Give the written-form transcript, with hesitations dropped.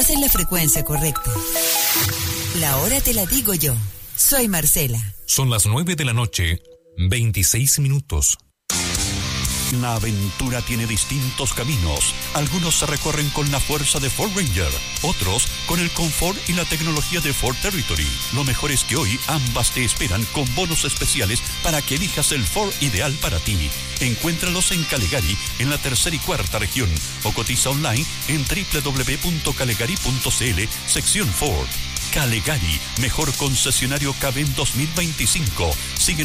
en la frecuencia correcta. La hora te la digo yo. Soy Marcela. Son las 9:26 p.m. La aventura tiene distintos caminos. Algunos se recorren con la fuerza de Ford Ranger, otros con el confort y la tecnología de Ford Territory. Lo mejor es que hoy ambas te esperan con bonos especiales para que elijas el Ford ideal para ti. Encuéntralos en Calegari, en la tercera y cuarta región, o cotiza online en www.calegari.cl, sección Ford. Calegari, mejor concesionario CABEM 2025. Sigue